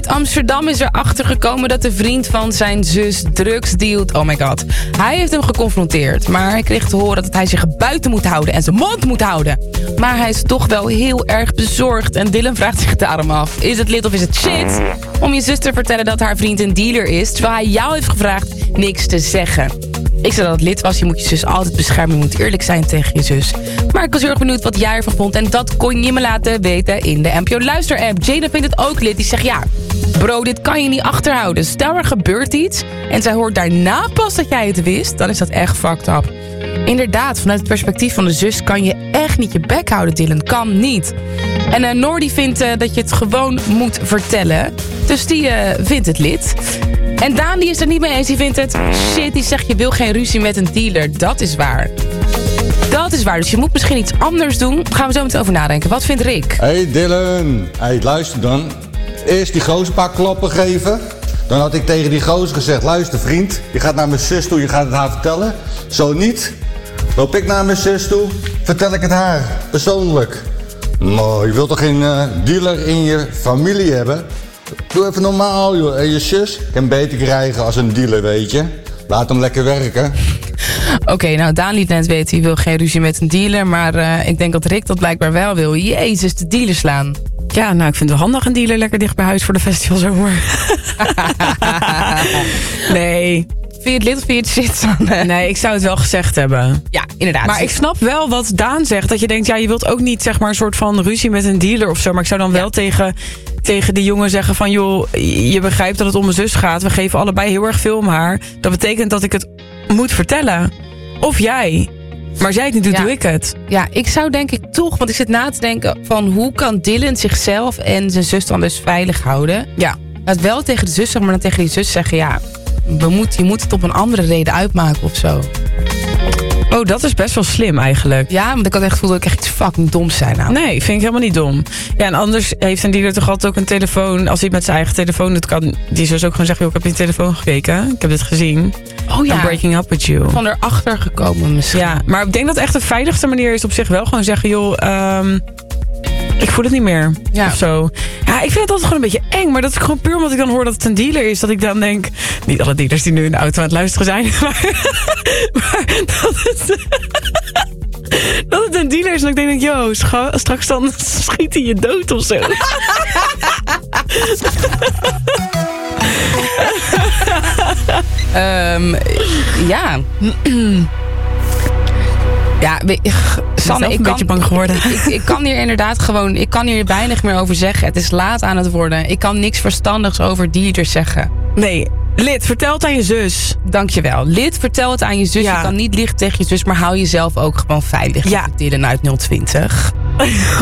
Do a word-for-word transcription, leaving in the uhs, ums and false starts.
uit Amsterdam is erachter gekomen dat de vriend van zijn zus drugs dealt. Oh my god. Hij heeft hem geconfronteerd, maar hij kreeg te horen dat hij zich buiten moet houden en zijn mond moet houden. Maar hij is toch wel heel erg bezorgd en Dylan vraagt zich daarom af. Is het lid of is het shit om je zus te vertellen dat haar vriend een dealer is, terwijl hij jou heeft gevraagd niks te zeggen? Ik zei dat het lid was, je moet je zus altijd beschermen, je moet eerlijk zijn tegen je zus. Maar ik was heel erg benieuwd wat jij ervan vond en dat kon je me laten weten in de N P O Luister-app. Jada vindt het ook lid, die zegt ja, bro, dit kan je niet achterhouden. Stel er gebeurt iets en zij hoort daarna pas dat jij het wist, dan is dat echt fucked up. Inderdaad, vanuit het perspectief van de zus kan je echt niet je bek houden, Dylan. Kan niet. En uh, Noor die vindt uh, dat je het gewoon moet vertellen. Dus die uh, vindt het lid. En Daan die is er niet mee eens. Die vindt het shit. Die zegt je wil geen ruzie met een dealer. Dat is waar. Dat is waar. Dus je moet misschien iets anders doen. Daar gaan we zo meteen over nadenken. Wat vindt Rick? Hey Dylan. Hey, luister dan. Eerst die gozer een paar klappen geven. Dan had ik tegen die gozer gezegd, luister vriend, je gaat naar mijn zus toe, je gaat het haar vertellen. Zo niet, loop ik naar mijn zus toe, vertel ik het haar, persoonlijk. Maar je wilt toch geen uh, dealer in je familie hebben? Doe even normaal joh, en je zus kan beter krijgen als een dealer, weet je. Laat hem lekker werken. Oké, okay, nou Daan liet net weten, hij wil geen ruzie met een dealer, maar uh, ik denk dat Rick dat blijkbaar wel wil. Jezus, de dealer slaan. Ja, nou, ik vind het wel handig een dealer lekker dicht bij huis voor de festivalzomer. Nee. Vind je het lid of vind je het shit? Nee, ik zou het wel gezegd hebben. Ja, inderdaad. Maar ik snap wel wat Daan zegt. Dat je denkt, ja, je wilt ook niet zeg maar een soort van ruzie met een dealer of zo. Maar ik zou dan wel ja. tegen, tegen die jongen zeggen van, joh, je begrijpt dat het om mijn zus gaat. We geven allebei heel erg veel om haar. Dat betekent dat ik het moet vertellen. Of jij. Maar als jij het niet doet, ja. doe ik het. Ja, ik zou denk ik toch, want ik zit na te denken van hoe kan Dylan zichzelf en zijn zus dan dus veilig houden? Ja. Laat wel tegen de zus zeggen, maar dan tegen die zus zeggen, ja, we moet, je moet het op een andere reden uitmaken of zo. Oh, dat is best wel slim eigenlijk. Ja, want ik had echt het gevoel dat ik echt iets fucking doms zijn. Nou. Nee, vind ik helemaal niet dom. Ja, en anders heeft een dealer toch altijd ook een telefoon. Als hij het met zijn eigen telefoon doet, kan die zus ook gewoon zeggen, joh, ik heb je telefoon gekeken. Ik heb dit gezien. Oh ja. I'm breaking up with you. Van erachter gekomen misschien. Ja, maar ik denk dat echt de veiligste manier is op zich wel gewoon zeggen, joh, um, ik voel het niet meer. Ja. Of zo. Ja, ik vind het altijd gewoon een beetje eng. Maar dat is gewoon puur omdat ik dan hoor dat het een dealer is. Dat ik dan denk, niet alle dealers die nu in de auto aan het luisteren zijn. Maar, maar dat het, dat het een dealer is. En ik denk, yo, straks dan schiet hij je dood of zo. um, ja. Ja, Sanne, ik, een kan, beetje bang geworden. Ik, ik, ik kan hier inderdaad gewoon, ik kan hier weinig meer over zeggen. Het is laat aan het worden. Ik kan niks verstandigs over dealers zeggen. Nee, Lid, vertel het aan je zus. Dankjewel. Lid, vertel het aan je zus. Ja. Je kan niet liegen tegen je zus, maar hou jezelf ook gewoon veilig. Ja. Dylan uit nul twintig.